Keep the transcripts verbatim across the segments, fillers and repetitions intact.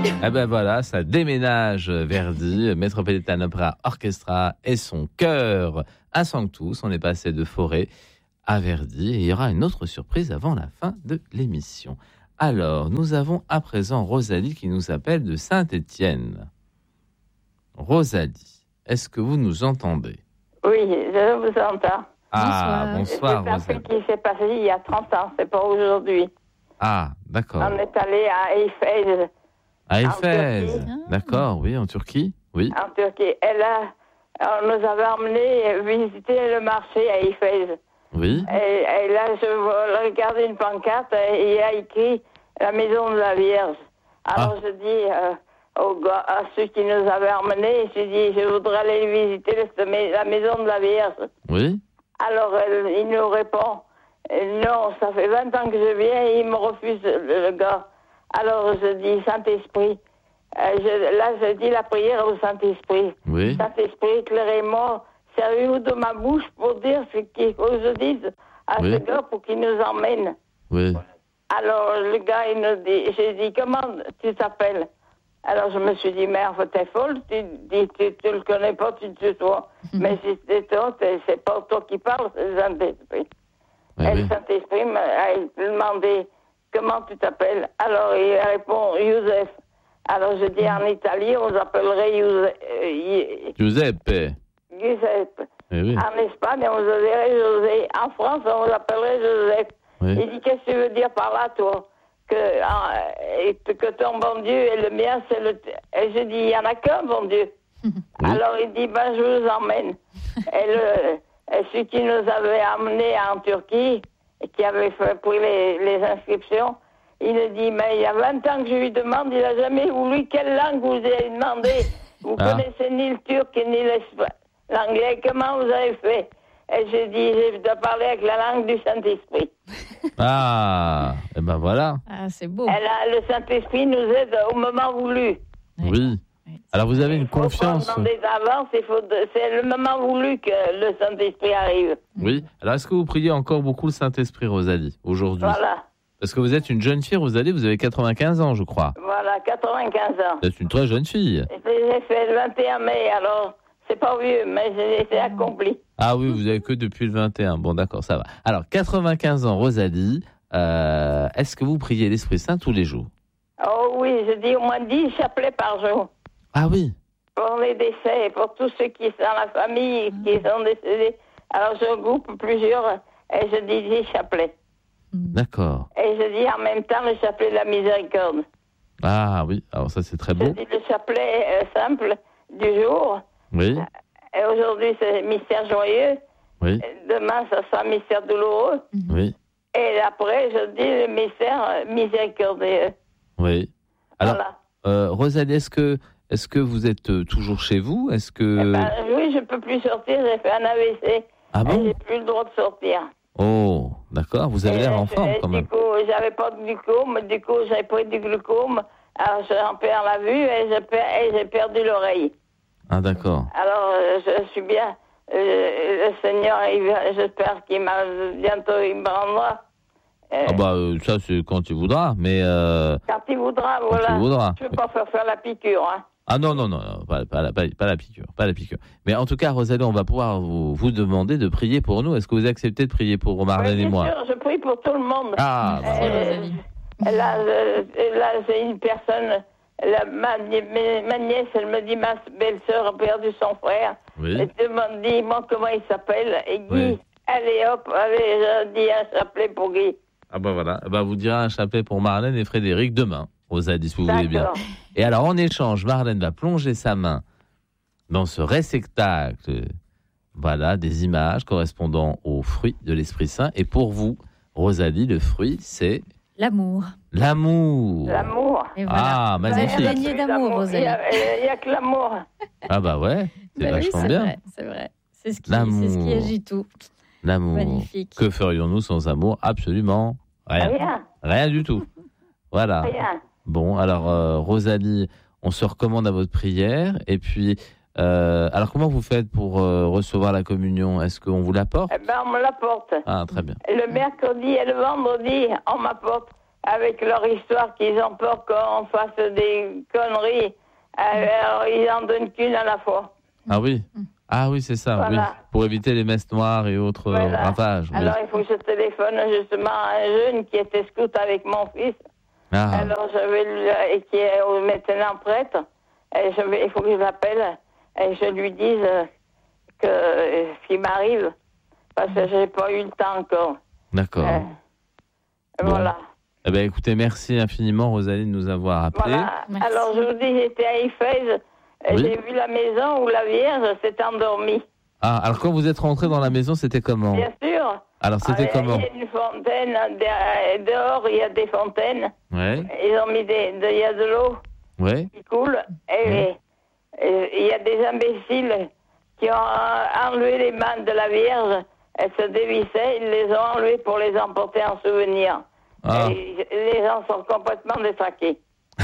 Eh ben voilà, ça déménage Verdi, Metropolitan Opera Orchestra et son chœur à Sanctus. On est passé de Forêt à Verdi et il y aura une autre surprise avant la fin de l'émission. Alors, nous avons à présent Rosalie qui nous appelle de Saint-Étienne. Rosalie, est-ce que vous nous entendez? Oui, je vous entends. Ah, bonsoir, bonsoir c'est un truc qui s'est passé il y a trente ans, c'est pas aujourd'hui. Ah, d'accord. On est allé à Éphèse. À Éphèse, d'accord, oui, en Turquie, oui. En Turquie. Et là, on nous avait emmenés visiter le marché à Éphèse. Oui. Et, et là, je regardais une pancarte et il y a écrit la maison de la Vierge. Alors ah. je dis euh, aux gars, à ceux qui nous avaient emmenés, je dis, je voudrais aller visiter la maison de la Vierge. Oui. Alors elle, il nous répond, non, ça fait vingt ans que je viens et il me refuse le, le gars. Alors je dis, Saint-Esprit, euh, je, là je dis la prière au Saint-Esprit. Oui. Saint-Esprit, éclairez-moi, servez-vous de ma bouche pour dire ce qu'il faut que je dise à oui. ce gars pour qu'il nous emmène. Oui. Alors le gars, il nous dit, j'ai dit, comment tu t'appelles? Alors je me suis dit, merde, t'es folle, tu dis, tu, tu le connais pas, tu te tutoies. Mm-hmm. Mais si c'est toi, c'est pas toi qui parles, c'est le Saint-Esprit. Oui, et oui. Le Saint-Esprit m'a demandé, comment tu t'appelles? Alors il répond, Youssef. Alors je dis, en Italie, on s'appellerait Youssef. Giuseppe. Giuseppe. Oui, oui. En Espagne, on dirait José. En France, on l'appellerait Joseph. Oui. Il dit, qu'est-ce que tu veux dire par là, toi? Que, euh, que ton bon Dieu et le mien, c'est le... Et je dis, il n'y en a qu'un bon Dieu. Oui. Alors il dit, ben je vous emmène. Et, le, et celui qui nous avait amenés en Turquie, et qui avait fait, pris les, les inscriptions, il me dit, mais il y a vingt ans que je lui demande, il n'a jamais voulu quelle langue vous avez demandé. Vous ah. connaissez ni le turc ni l'anglais, comment vous avez fait? Et j'ai dit, je dois parler avec la langue du Saint-Esprit. Ah, et ben voilà. Ah, c'est beau. Et là, le Saint-Esprit nous aide au moment voulu. Oui. Alors vous avez une confiance. Il faut des avances, il faut de... c'est le moment voulu que le Saint-Esprit arrive. Oui. Alors est-ce que vous priez encore beaucoup le Saint-Esprit, Rosalie, aujourd'hui? Voilà. Parce que vous êtes une jeune fille, Rosalie, vous avez quatre-vingt-quinze ans, je crois. Voilà, quatre-vingt-quinze ans. Vous êtes une très jeune fille. J'ai fait le vingt et un mai, alors c'est pas vieux, mais c'est accompli. Ah oui, vous avez que depuis le vingt et un. Bon, d'accord, ça va. Alors, quatre-vingt-quinze ans, Rosalie, euh, est-ce que vous priez l'Esprit Saint tous les jours? Oh oui, je dis au moins dix chapelets par jour. Ah oui. Pour les décès, pour tous ceux qui sont dans la famille, qui sont décédés. Alors, je regroupe plusieurs et je dis dix chapelets. D'accord. Et je dis en même temps le chapelet de la miséricorde. Ah oui, alors ça c'est très beau. Je dis le chapelet euh, simple du jour. Oui. Et aujourd'hui c'est mystère joyeux. Oui. Demain ça sera mystère douloureux. Oui. Et après je dis le mystère miséricordieux. Oui. Alors, voilà. euh, Rosalie, est-ce que, est-ce que vous êtes euh, toujours chez vous? Est-ce que... Eh ben, oui, je ne peux plus sortir, j'ai fait un A V C. Ah bon? Et j'ai plus le droit de sortir. Oh, d'accord, vous avez l'air en forme quand même. Du coup, j'avais pas de glucose, du coup, j'avais pris du glucose, alors j'en perds la vue et j'ai, per- et j'ai perdu l'oreille. Ah, d'accord. Alors, euh, je suis bien. Euh, le Seigneur, il, j'espère qu'il m'a bientôt, il me rendra. Euh, ah, bah, euh, ça, c'est quand il voudra, mais. Euh, quand il voudra, quand voilà. il voudra. Je ne veux pas faire faire la piqûre, hein. Ah non, non, non, non pas, pas, la, pas, pas la piqûre, pas la piqûre. Mais en tout cas, Rosalie, on va pouvoir vous, vous demander de prier pour nous. Est-ce que vous acceptez de prier pour Marlène oui, et moi? Bien sûr, je prie pour tout le monde. Ah, bah, euh, voilà. Là, je, là, c'est une personne, la, ma, ma nièce, elle me dit, ma belle-sœur a perdu son frère. Oui. Elle demande, dis-moi comment il s'appelle. Et Guy, oui. allez hop, allez, je dis un chapelet pour Guy. Ah bah voilà, bah, vous direz un chapelet pour Marlène et Frédéric demain. Rosalie, si vous D'accord. voulez bien. Et alors, en échange, Marlène va plonger sa main dans ce réceptacle, voilà, des images correspondant aux fruits de l'Esprit Saint. Et pour vous, Rosalie, le fruit, c'est... L'amour. L'amour. L'amour. Et voilà. Ah, magnifique. Vous avez gagné d'amour, Rosalie. Il n'y a, a que l'amour. Ah bah ouais, c'est bah vachement oui, c'est bien. Vrai, c'est vrai, c'est ce qui, c'est ce qui agit tout. L'amour. Magnifique. Que ferions-nous sans amour? Absolument rien. Rien. Rien du tout. Voilà. Rien. Bon, alors euh, Rosalie, on se recommande à votre prière. Et puis, euh, alors comment vous faites pour euh, recevoir la communion? Est-ce qu'on vous l'apporte? Eh ben, on me l'apporte. Ah, très bien. Le mercredi et le vendredi, on m'apporte avec leur histoire qu'ils ont peur qu'on fasse des conneries. Alors, ils en donnent qu'une à la fois. Ah oui. Ah oui, c'est ça, voilà. Oui. Pour éviter les messes noires et autres voilà. ravages. Oui. Alors, il faut que je téléphone justement à un jeune qui était scout avec mon fils. Ah. Alors, je vais lui, et qui est maintenant prêtre. Et je vais, il faut que je l'appelle et je lui dise que ce qui m'arrive, parce que je n'ai pas eu le temps encore. D'accord. Euh, bon. Voilà. Eh bien, écoutez, merci infiniment, Rosalie, de nous avoir appelés. Voilà. Alors, je vous dis, j'étais à Éphèse. Oui. J'ai vu la maison où la Vierge s'est endormie. Ah, alors quand vous êtes rentré dans la maison, c'était comment ? Bien sûr. Alors, c'était ah, comment ? Il y a une fontaine, dehors, il y a des fontaines. Ouais. Ils ont mis des... Il y a de l'eau ouais. qui coule. Et, ouais. et il y a des imbéciles qui ont enlevé les mains de la Vierge. Elles se dévissaient, ils les ont enlevées pour les emporter en souvenir. Ah. Et les gens sont complètement détraqués.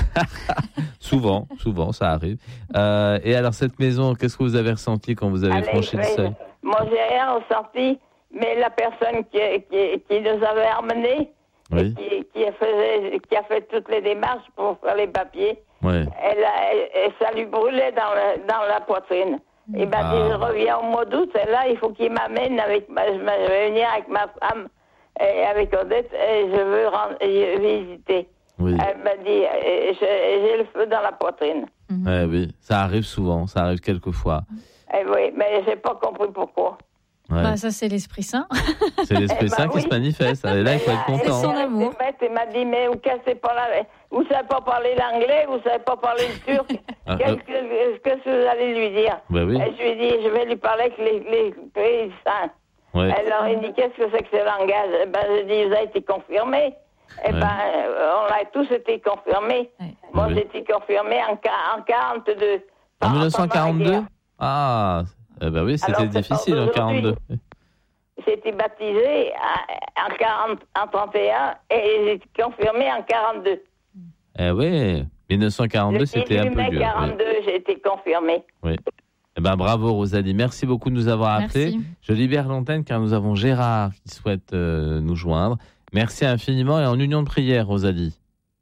Souvent, souvent, ça arrive. Euh, et alors, cette maison, qu'est-ce que vous avez ressenti quand vous avez Allez, franchi le seuil ? Moi, j'ai rien ressenti, mais la personne qui, qui, qui nous avait amenés, oui. qui, qui, faisait, qui a fait toutes les démarches pour faire les papiers, oui. elle, elle, elle, ça lui brûlait dans, le, dans la poitrine. Il m'a ah. dit, je reviens au mois d'août, et là, il faut qu'il m'amène avec ma, je vais venir avec ma femme, et avec Odette, et je veux rendre, visiter. Oui. Elle m'a dit, j'ai le feu dans la poitrine. Mm-hmm. Eh oui, ça arrive souvent, ça arrive quelquefois. Eh oui, mais j'ai pas compris pourquoi. Ouais. Bah, ça, c'est l'Esprit Saint. C'est l'Esprit eh Saint bah, qui oui. se manifeste. Et là, il faut être content. C'est son amour. Elle m'a dit, mais vous cassez pas la... Vous savez pas parler l'anglais, vous savez pas parler le turc. Qu'est-ce que, qu'est-ce que vous allez lui dire ? Bah, oui. Et je lui ai dit, je vais lui parler avec les, les pays saints. Ouais. Alors, il dit, qu'est-ce que c'est que ce langage ? Eh ben, je dis, vous avez été confirmé. Eh ouais. ben, on a tous été confirmés. Ouais. Moi, oui. j'ai été confirmé en, en quarante-deux. En dix-neuf cent quarante-deux ? Ah, eh ben oui, c'était alors, difficile en quarante-deux. J'ai été baptisé en, quarante, en trente et un et j'ai été confirmé en quarante-deux. Eh oui, dix-neuf cent quarante-deux, c'était un peu dur. En quarante-deux, oui. J'ai été confirmé. Oui. Eh ben, bravo Rosalie, merci beaucoup de nous avoir appelés. Merci. Je libère l'antenne car nous avons Gérard qui souhaite euh, nous joindre. Merci infiniment et en union de prière, Rosalie.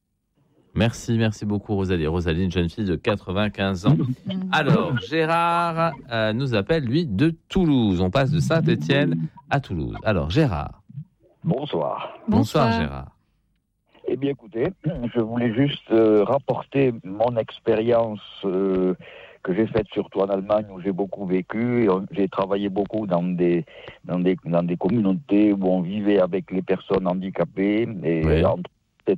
Merci, merci beaucoup, Rosalie. Rosalie, une jeune fille de quatre-vingt-quinze ans. Alors, Gérard euh, nous appelle, lui, de Toulouse. On passe de Saint-Étienne à Toulouse. Alors, Gérard. Bonsoir. Bonsoir, Bonsoir Gérard. Eh bien, écoutez, je voulais juste euh, rapporter mon expérience euh, que j'ai faite surtout en Allemagne où j'ai beaucoup vécu. J'ai travaillé beaucoup dans des, dans des, dans des communautés où on vivait avec les personnes handicapées. Et, oui. entre,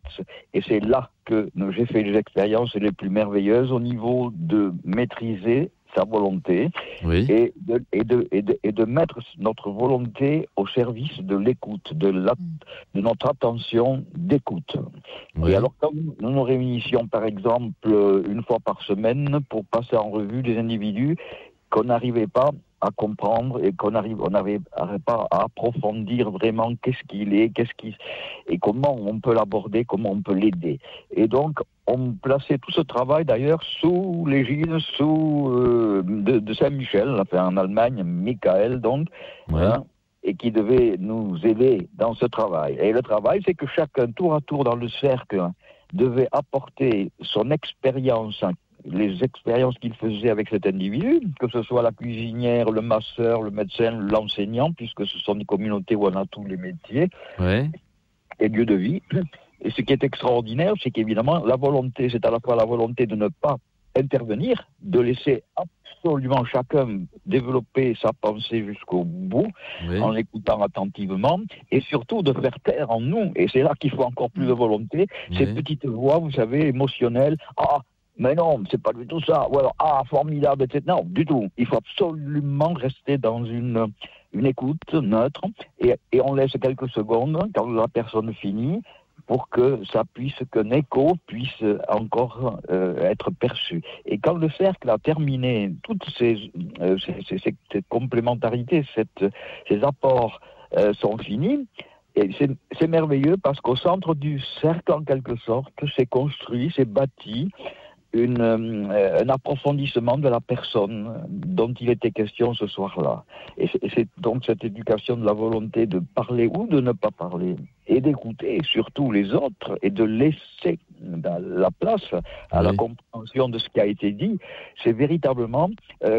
et c'est là que j'ai fait les expériences les plus merveilleuses au niveau de maîtriser sa volonté oui. et, de, et, de, et, de, et de mettre notre volonté au service de l'écoute, de, la, de notre attention d'écoute. Oui. Et alors quand nous nous réunissions par exemple une fois par semaine pour passer en revue des individus qu'on n'arrivait pas à comprendre et qu'on arrive, on n'arrivait pas à approfondir vraiment qu'est-ce qu'il est, qu'est-ce qu'il, et comment on peut l'aborder, comment on peut l'aider. Et donc, on plaçait tout ce travail d'ailleurs sous l'égide, sous euh, de, de Saint-Michel, enfin en Allemagne, Michael donc, ouais. hein, et qui devait nous aider dans ce travail. Et le travail, c'est que chacun, tour à tour dans le cercle, devait apporter son expérience, les expériences qu'il faisait avec cet individu, que ce soit la cuisinière, le masseur, le médecin, l'enseignant, puisque ce sont des communautés où on a tous les métiers ouais. et lieux de vie. Et ce qui est extraordinaire, c'est qu'évidemment, la volonté, c'est à la fois la volonté de ne pas intervenir, de laisser absolument chacun développer sa pensée jusqu'au bout, oui. en l'écoutant attentivement, et surtout de faire taire en nous, et c'est là qu'il faut encore plus de volonté, oui. ces petites voix, vous savez, émotionnelles, ah, mais non, c'est pas du tout ça. Ou alors, ah, formidable, et cetera. Non, du tout. Il faut absolument rester dans une, une écoute neutre et, et on laisse quelques secondes quand la personne finit pour que ça puisse, qu'un écho puisse encore euh, être perçu. Et quand le cercle a terminé, toutes ces, euh, ces, ces, ces, cette complémentarité, cette, ces apports euh, sont finis. Et c'est, c'est merveilleux parce qu'au centre du cercle, en quelque sorte, c'est construit, c'est bâti une, euh, un approfondissement de la personne dont il était question ce soir-là. Et c'est, et c'est donc cette éducation de la volonté de parler ou de ne pas parler, et d'écouter surtout les autres, et de laisser la place à oui. la compréhension de ce qui a été dit. C'est véritablement...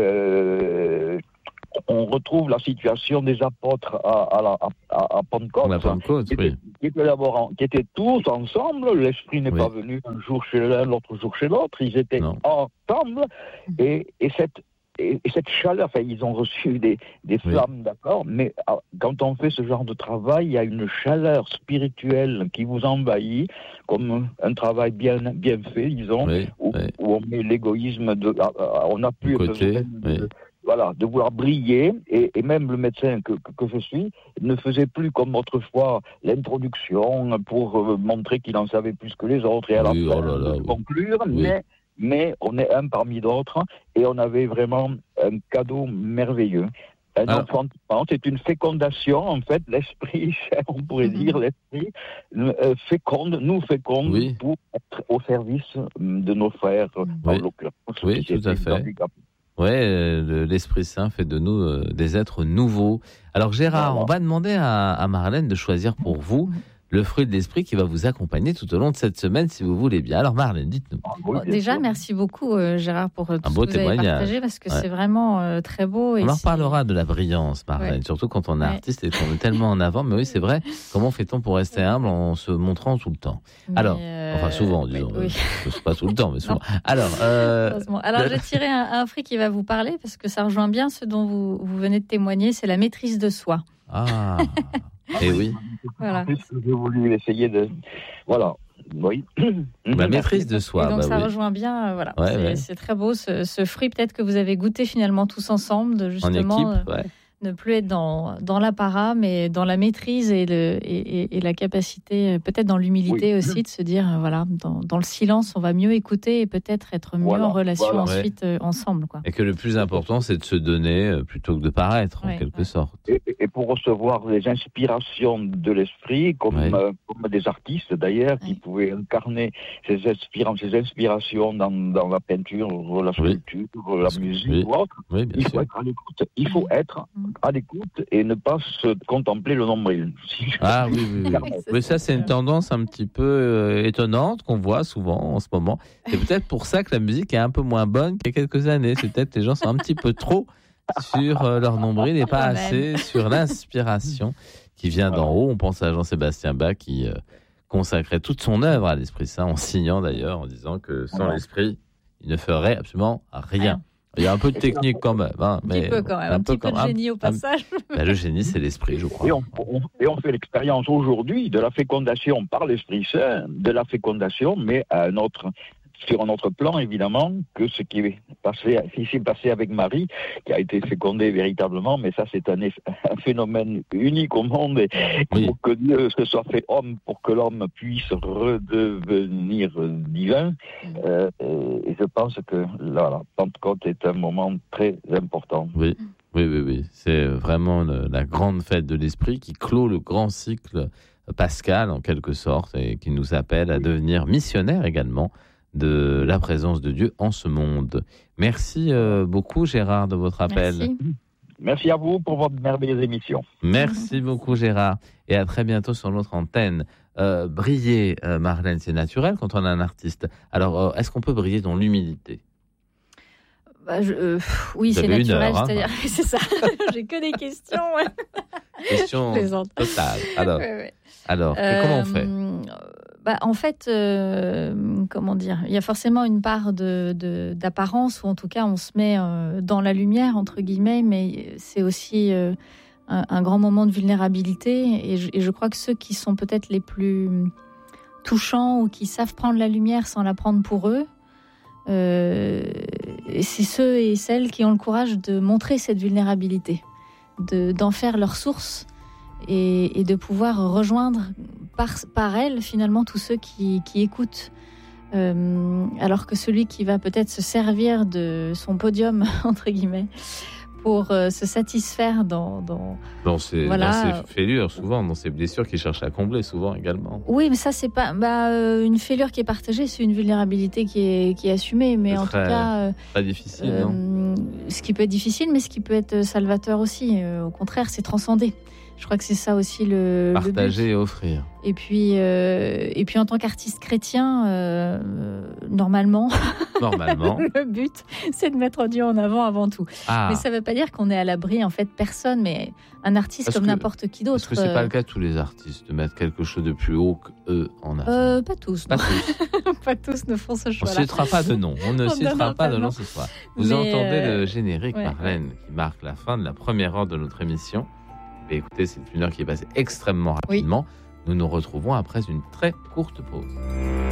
Euh, on retrouve la situation des apôtres à, à, la, à, à Pentecôte, la Pentecôte qui, oui. étaient, qui, étaient en, qui étaient tous ensemble. L'Esprit n'est oui. pas venu un jour chez l'un, l'autre jour chez l'autre. Ils étaient non. ensemble. Et, et, cette, et, et cette chaleur, enfin, ils ont reçu des, des flammes, oui. d'accord, mais quand on fait ce genre de travail, il y a une chaleur spirituelle qui vous envahit, comme un travail bien, bien fait, disons, oui. où, oui. où on met l'égoïsme, de, on n'a plus côté, de, oui. de, Voilà, de vouloir briller, et, et même le médecin que, que, que je suis ne faisait plus comme autrefois l'introduction pour euh, montrer qu'il en savait plus que les autres et à oui, la fin oh là là, de oui. conclure, oui. mais, mais on est un parmi d'autres et on avait vraiment un cadeau merveilleux. Un Alors, enfantement, c'est une fécondation, en fait, l'esprit, on pourrait mm-hmm. dire, l'esprit euh, féconde, nous féconde oui. pour être au service de nos frères, oui. en l'occurrence. Oui, tout à fait. Oui, l'Esprit Saint fait de nous euh, des êtres nouveaux. Alors Gérard, voilà. on va demander à, à Marlène de choisir pour vous le fruit de l'Esprit qui va vous accompagner tout au long de cette semaine, si vous voulez bien. Alors Marlène, dites-nous. Bon, déjà, merci beaucoup euh, Gérard pour tout Un ce beau que vous avez partagé, parce que ouais. c'est vraiment euh, très beau. Et on en c'est... reparlera de la brillance, Marlène, ouais. surtout quand on est ouais. artiste et qu'on est tellement en avant. Mais oui, c'est vrai. Comment fait-on pour rester humble en se montrant tout le temps ? mais Alors, euh... enfin souvent, disons. Oui. Euh, pas tout le temps, mais souvent. Alors, euh... Alors j'ai tiré un, un fruit qui va vous parler, parce que ça rejoint bien ce dont vous, vous venez de témoigner, c'est la maîtrise de soi. Ah et oui. Voilà. J'ai voulu essayer de... Voilà. Oui. La maîtrise de soi. Et donc bah ça oui. rejoint bien. Euh, voilà. Ouais, c'est, ouais. c'est très beau ce, ce fruit. Peut-être que vous avez goûté finalement tous ensemble, de justement en équipe, ouais. euh, ne plus être dans dans l'apparat, mais dans la maîtrise et le et, et, et la capacité, peut-être dans l'humilité oui. aussi, de se dire euh, voilà, dans, dans le silence, on va mieux écouter et peut-être être mieux voilà, en relation voilà, ensuite ouais. euh, ensemble, quoi. Et que le plus important, c'est de se donner euh, plutôt que de paraître, ouais, en quelque ouais. sorte. Et, et pour recevoir les inspirations de l'esprit, comme, ouais. euh, comme des artistes d'ailleurs, ouais. qui pouvaient incarner ces, inspira- ces inspirations dans, dans la peinture, la sculpture, oui. la musique oui. ou autre, oui, il faut sûr. être à l'écoute. Il faut être à l'écoute et ne pas se contempler le nombril. Ah oui, oui, oui. Mais ça, c'est une tendance un petit peu euh, étonnante qu'on voit souvent en ce moment. C'est peut-être pour ça que la musique est un peu moins bonne qu'il y a quelques années. C'est peut-être que les gens sont un petit peu trop sur euh, leur nombril et pas assez sur l'inspiration qui vient d'en haut. On pense à Jean-Sébastien Bach qui euh, consacrait toute son œuvre à l'Esprit Saint, en signant d'ailleurs, en disant que sans ouais. l'Esprit, il ne ferait absolument rien. Il y a un peu de technique quand même. Hein, un mais petit peu quand même, un, un petit peu de génie au passage. Un, ben, le génie, c'est l'esprit, je crois. Et on, on, et on fait l'expérience aujourd'hui de la fécondation par l'Esprit Saint, de la fécondation, mais à un autre, sur un autre plan, évidemment, que ce qui est passé, qui s'est passé avec Marie, qui a été fécondée véritablement, mais ça, c'est un, un phénomène unique au monde, et oui. pour que Dieu se soit fait homme, pour que l'homme puisse redevenir divin. Euh, et je pense que là, la Pentecôte est un moment très important. Oui. Oui, oui, oui. C'est vraiment le, la grande fête de l'Esprit qui clôt le grand cycle pascal, en quelque sorte, et qui nous appelle à devenir missionnaires également de la présence de Dieu en ce monde. Merci euh, beaucoup, Gérard, de votre appel. Merci. Merci à vous pour votre merveilleuse émission. Merci beaucoup, Gérard. Et à très bientôt sur notre antenne. Euh, briller, euh, Marlène, c'est naturel quand on est un artiste. Alors, euh, est-ce qu'on peut briller dans l'humilité ? Bah, je, euh, oui, Vous c'est naturel. Heure, hein, c'est-à-dire, c'est ça. J'ai que des questions. Questions totales. Alors, ouais, ouais. alors euh, comment on fait ? Bah, en fait, euh, comment dire, il y a forcément une part de, de, d'apparence, ou en tout cas on se met euh, dans la lumière, entre guillemets, mais c'est aussi euh, un, un grand moment de vulnérabilité, et je, et je crois que ceux qui sont peut-être les plus touchants ou qui savent prendre la lumière sans la prendre pour eux, euh, c'est ceux et celles qui ont le courage de montrer cette vulnérabilité, de, d'en faire leur source, et, et de pouvoir rejoindre par, par elle, finalement, tous ceux qui, qui écoutent. Euh, alors que celui qui va peut-être se servir de son podium, entre guillemets, pour euh, se satisfaire dans... dans... Dans ces, Voilà. dans ces fêlures, souvent, dans ces blessures qu'ils cherchent à combler, souvent également. Oui, mais ça, c'est pas... Bah, euh, une fêlure qui est partagée, c'est une vulnérabilité qui est, qui est assumée. Mais C'est en très- tout cas... euh, Pas difficile, euh, non ce qui peut être difficile, mais ce qui peut être salvateur aussi. Euh, au contraire, c'est transcender. Je crois que c'est ça aussi le, le but. Partager et offrir. Et puis, euh, et puis en tant qu'artiste chrétien, euh, euh, normalement, Normalement. le but, c'est de mettre Dieu en avant avant tout. Ah, Mais ça ne veut pas dire qu'on est à l'abri, en fait, personne, mais un artiste Parce comme que- n'importe qui d'autre. Est-ce que c'est pas le cas de tous les artistes, de mettre quelque chose de plus haut qu'eux en avant euh, Pas tous, Pas non. tous. Pas tous ne font ce On ne choix-là. citera pas de nom. On ne On citera donnera pas pas de de nom nom. ce soir. Vous Mais, entendez euh, le générique, ouais, Marlène, qui marque la fin de la première heure de notre émission. Et écoutez, c'est une heure qui est passée extrêmement rapidement. Nous nous retrouvons après une très courte pause.